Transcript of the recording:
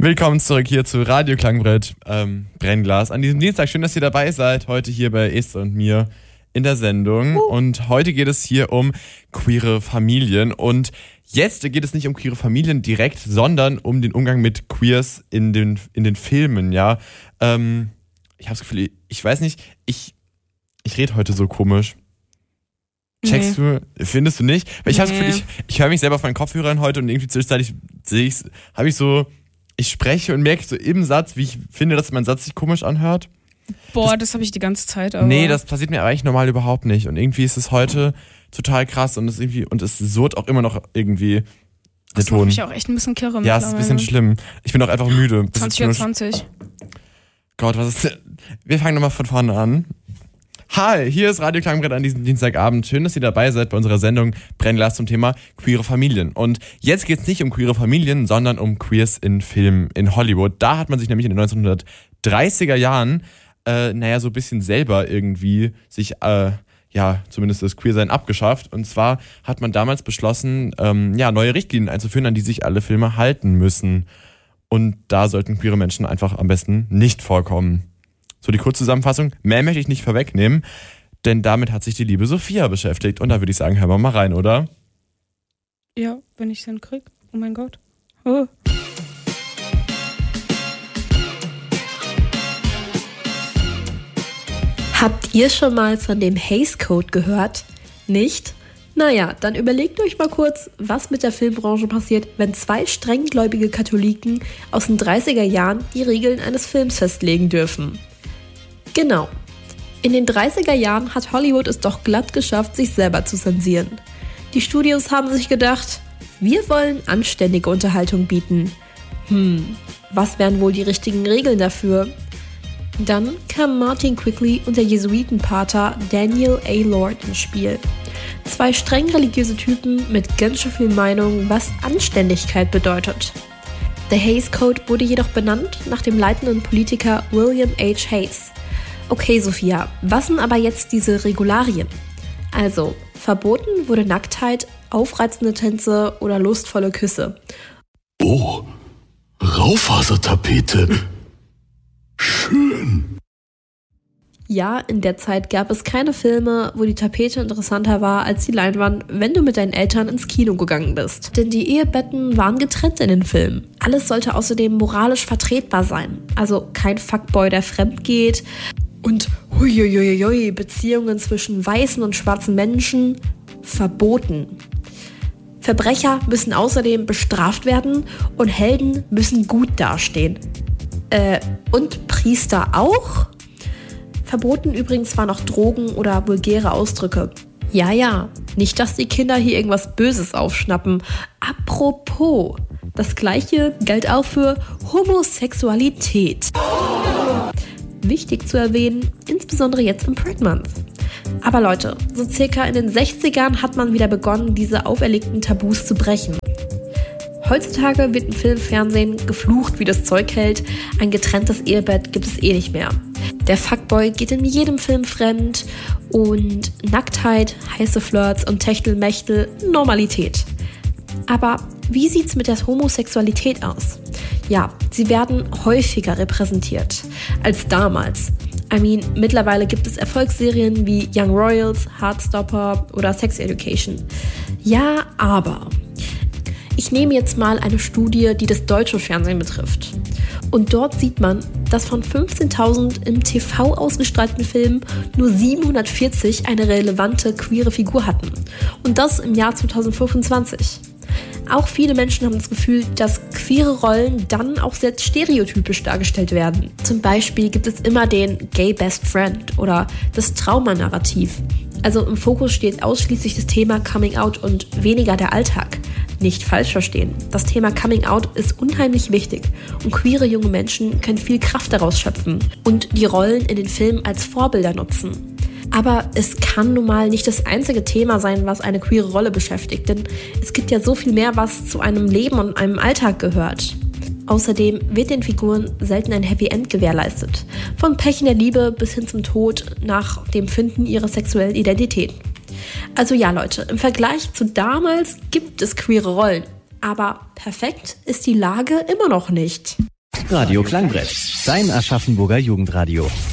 Willkommen zurück hier zu Radio Klangbrett, Brennglas. An diesem Dienstag, schön, dass ihr dabei seid, heute hier bei Esther und mir in der Sendung. Und heute geht es hier um queere Familien. Und jetzt geht es nicht um queere Familien direkt, sondern um den Umgang mit Queers in den Filmen, ja. Ich habe das Gefühl, ich weiß nicht, ich rede heute so komisch. Checkst du? Findest du nicht? Weil ich habe das Gefühl, ich höre mich selber auf meinen Kopfhörern heute und irgendwie zwischenzeitlich ich spreche und merke so im Satz, wie ich finde, dass mein Satz sich komisch anhört. Boah, das habe ich die ganze Zeit. Aber nee, das passiert mir eigentlich normal überhaupt nicht. Und irgendwie ist es heute total krass und es surrt auch immer noch irgendwie der das Ton. macht mich auch echt ein bisschen kirre. Ja, es ist ein bisschen schlimm. Ich bin auch einfach müde. 20:20 Uhr. Gott, was ist denn? Wir fangen nochmal von vorne an. Hi, hier ist Radio Klangbrett an diesem Dienstagabend. Schön, dass ihr dabei seid bei unserer Sendung Brennglas zum Thema queere Familien. Und jetzt geht es nicht um queere Familien, sondern um Queers in Filmen in Hollywood. Da hat man sich nämlich in den 1930er Jahren so ein bisschen selber irgendwie sich, zumindest das Queersein abgeschafft. Und zwar hat man damals beschlossen, neue Richtlinien einzuführen, an die sich alle Filme halten müssen. Und da sollten queere Menschen einfach am besten nicht vorkommen. So die Kurzzusammenfassung, mehr möchte ich nicht vorwegnehmen, denn damit hat sich die liebe Sophia beschäftigt. Und da würde ich sagen, hören wir mal rein, oder? Ja, wenn ich es hinkriege. Oh mein Gott. Oh. Habt ihr schon mal von dem Hays Code gehört? Nicht? Naja, dann überlegt euch mal kurz, was mit der Filmbranche passiert, wenn zwei strenggläubige Katholiken aus den 30er Jahren die Regeln eines Films festlegen dürfen. Genau. In den 30er Jahren hat Hollywood es doch glatt geschafft, sich selber zu zensieren. Die Studios haben sich gedacht, wir wollen anständige Unterhaltung bieten. Was wären wohl die richtigen Regeln dafür? Dann kamen Martin Quigley und der Jesuitenpater Daniel A. Lord ins Spiel. Zwei streng religiöse Typen mit ganz schön viel Meinung, was Anständigkeit bedeutet. Der Hays Code wurde jedoch benannt nach dem leitenden Politiker William H. Hays. Okay, Sophia, was sind aber jetzt diese Regularien? Also, verboten wurde Nacktheit, aufreizende Tänze oder lustvolle Küsse. Oh, Raufasertapete. Schön. Ja, in der Zeit gab es keine Filme, wo die Tapete interessanter war als die Leinwand, wenn du mit deinen Eltern ins Kino gegangen bist. Denn die Ehebetten waren getrennt in den Filmen. Alles sollte außerdem moralisch vertretbar sein. Also kein Fuckboy, der fremd geht. Und huiuiuiui, Beziehungen zwischen weißen und schwarzen Menschen verboten. Verbrecher müssen außerdem bestraft werden und Helden müssen gut dastehen. Und Priester auch? Verboten übrigens waren auch Drogen oder vulgäre Ausdrücke. Ja, nicht, dass die Kinder hier irgendwas Böses aufschnappen. Apropos, das Gleiche galt auch für Homosexualität. Wichtig zu erwähnen, insbesondere jetzt im Pride Month. Aber Leute, so circa in den 60ern hat man wieder begonnen, diese auferlegten Tabus zu brechen. Heutzutage wird im Film, Fernsehen geflucht, wie das Zeug hält. Ein getrenntes Ehebett gibt es eh nicht mehr. Der Fuckboy geht in jedem Film fremd und Nacktheit, heiße Flirts und Techtelmechtel Normalität. Aber wie sieht's mit der Homosexualität aus? Ja, sie werden häufiger repräsentiert als damals. Mittlerweile gibt es Erfolgsserien wie Young Royals, Heartstopper oder Sex Education. Ja, aber ich nehme jetzt mal eine Studie, die das deutsche Fernsehen betrifft. Und dort sieht man, dass von 15.000 im TV ausgestrahlten Filmen nur 740 eine relevante queere Figur hatten. Und das im Jahr 2025. Auch viele Menschen haben das Gefühl, dass queere Rollen dann auch sehr stereotypisch dargestellt werden. Zum Beispiel gibt es immer den Gay Best Friend oder das Traumanarrativ. Also im Fokus steht ausschließlich das Thema Coming Out und weniger der Alltag. Nicht falsch verstehen. Das Thema Coming Out ist unheimlich wichtig und queere junge Menschen können viel Kraft daraus schöpfen und die Rollen in den Filmen als Vorbilder nutzen. Aber es kann nun mal nicht das einzige Thema sein, was eine queere Rolle beschäftigt, denn es gibt ja so viel mehr, was zu einem Leben und einem Alltag gehört. Außerdem wird den Figuren selten ein Happy End gewährleistet. Von Pech in der Liebe bis hin zum Tod nach dem Finden ihrer sexuellen Identität. Also ja, Leute, im Vergleich zu damals gibt es queere Rollen. Aber perfekt ist die Lage immer noch nicht. Radio Klangbrett, dein Aschaffenburger Jugendradio.